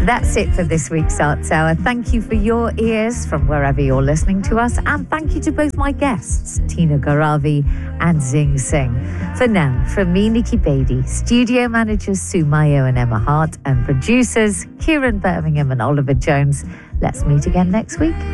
That's it for this week's Arts Hour. Thank you for your ears from wherever you're listening to us, and thank you to both my guests, Tina Gauravi and Zing Singh. For now, from me, Nikki Beatty, studio managers Sue Mayo and Emma Hart, and producers Kieran Birmingham and Oliver Jones, let's meet again next week.